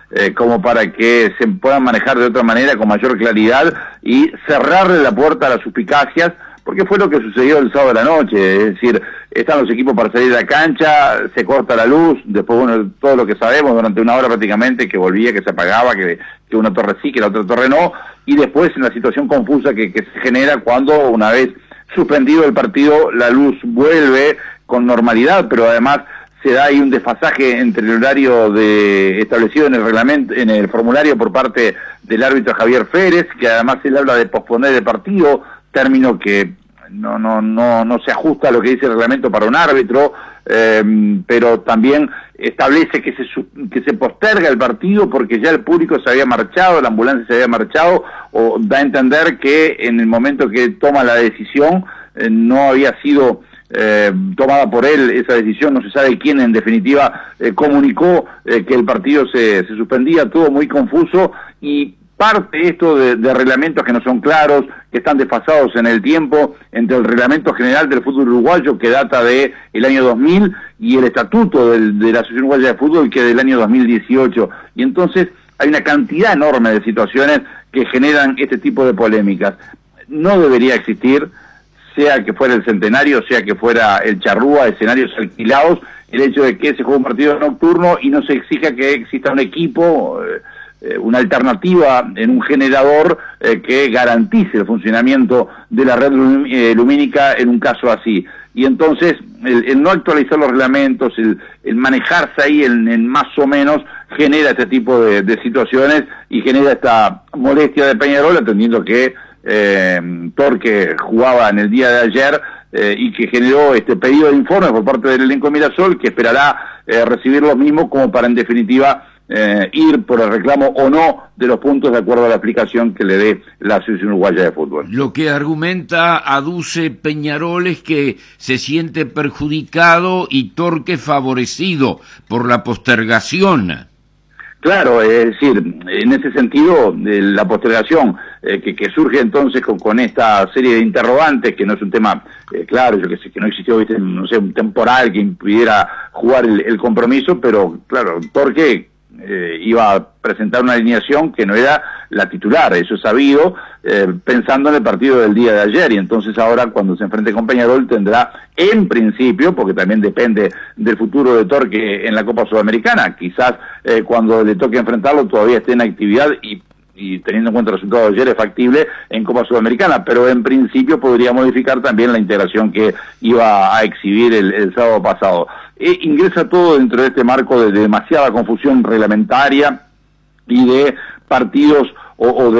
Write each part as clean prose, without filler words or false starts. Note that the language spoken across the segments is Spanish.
como para que se puedan manejar de otra manera, con mayor claridad, y cerrarle la puerta a las suspicacias, porque fue lo que sucedió el sábado de la noche. Es decir, están los equipos para salir de la cancha, se corta la luz, después, bueno, todo lo que sabemos durante una hora prácticamente, que volvía, que se apagaba, que una torre sí, que la otra torre no, y después en la situación confusa que se genera cuando, una vez suspendido el partido, la luz vuelve con normalidad, pero además se da ahí un desfasaje entre el horario establecido en el reglamento, en el formulario por parte del árbitro Javier Férez, que además él habla de posponer el partido, término que no se ajusta a lo que dice el reglamento para un árbitro, pero también establece que se posterga el partido porque ya el público se había marchado, la ambulancia se había marchado, o da a entender que en el momento que toma la decisión no había sido tomada por él esa decisión, no se sabe quién en definitiva comunicó que el partido se suspendía, todo muy confuso, y parte esto de reglamentos que no son claros, que están desfasados en el tiempo, entre el reglamento general del fútbol uruguayo, que data de el año 2000, y el estatuto de la Asociación Uruguaya de Fútbol, que es del año 2018, y entonces hay una cantidad enorme de situaciones que generan este tipo de polémicas. No debería existir, sea que fuera el Centenario, sea que fuera el Charrúa, escenarios alquilados, el hecho de que se juegue un partido nocturno y no se exija que exista un equipo, una alternativa en un generador que garantice el funcionamiento de la red lumínica en un caso así. Y entonces el no actualizar los reglamentos, el manejarse ahí en más o menos, genera este tipo de situaciones y genera esta molestia de Peñarol, atendiendo que Torque jugaba en el día de ayer y que generó este pedido de informes por parte del elenco Mirasol, que esperará recibir los mismos como para en definitiva ir por el reclamo o no de los puntos de acuerdo a la aplicación que le dé la Asociación Uruguaya de Fútbol. Lo que aduce Peñarol es que se siente perjudicado y Torque favorecido por la postergación. Claro, es decir, en ese sentido, la postergación que surge entonces con esta serie de interrogantes, que no es un tema claro, yo que sé, que no existió, ¿viste? No sé, un temporal que impidiera jugar el compromiso, pero claro, Torque iba a presentar una alineación que no era la titular, eso es sabido, pensando en el partido del día de ayer, y entonces ahora cuando se enfrente con Peñarol tendrá, en principio, porque también depende del futuro de Torque en la Copa Sudamericana, quizás cuando le toque enfrentarlo todavía esté en actividad y teniendo en cuenta el resultado de ayer es factible en Copa Sudamericana, pero en principio podría modificar también la integración que iba a exhibir el sábado pasado. Ingresa todo dentro de este marco de demasiada confusión reglamentaria y de partidos o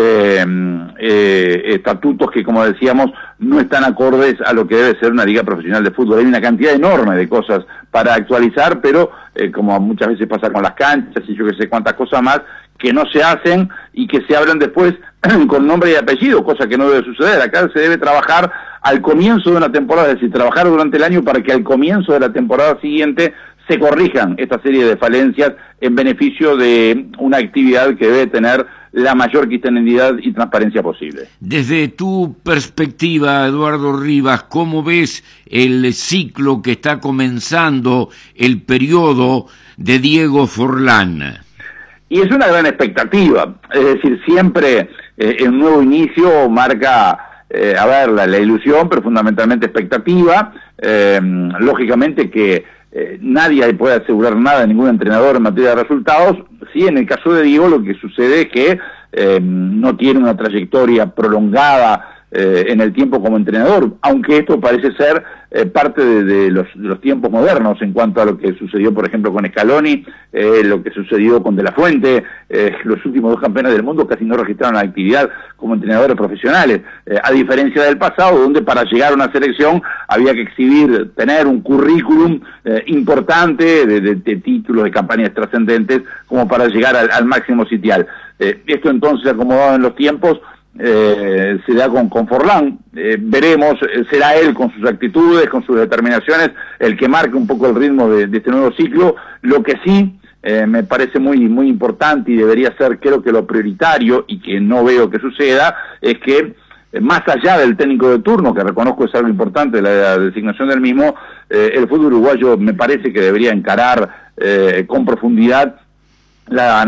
de estatutos que, como decíamos, no están acordes a lo que debe ser una liga profesional de fútbol. Hay una cantidad enorme de cosas para actualizar, pero como muchas veces pasa con las canchas y yo que sé cuántas cosas más, que no se hacen y que se hablan después con nombre y apellido, cosa que no debe suceder. Acá se debe trabajar al comienzo de una temporada, es decir, trabajar durante el año para que al comienzo de la temporada siguiente se corrijan esta serie de falencias en beneficio de una actividad que debe tener la mayor cristianidad y transparencia posible. Desde tu perspectiva, Eduardo Rivas, ¿cómo ves el ciclo que está comenzando el periodo de Diego Forlán? Y es una gran expectativa, es decir, siempre un nuevo inicio marca, la ilusión, pero fundamentalmente expectativa, lógicamente que nadie puede asegurar nada a ningún entrenador en materia de resultados. Sí, en el caso de Diego lo que sucede es que no tiene una trayectoria prolongada en el tiempo como entrenador, aunque esto parece ser parte de los tiempos modernos en cuanto a lo que sucedió, por ejemplo, con Scaloni, lo que sucedió con De La Fuente, los últimos 2 campeones del mundo casi no registraron actividad como entrenadores profesionales, a diferencia del pasado, donde para llegar a una selección había que tener un currículum importante de títulos, de campañas trascendentes, como para llegar al máximo sitial. Esto entonces, acomodado en los tiempos, se da con Forlán, veremos, será él con sus actitudes, con sus determinaciones, el que marque un poco el ritmo de este nuevo ciclo. Lo que sí me parece muy importante y debería ser, creo que lo prioritario, y que no veo que suceda, es que más allá del técnico de turno, que reconozco es algo importante, la designación del mismo, el fútbol uruguayo me parece que debería encarar con profundidad la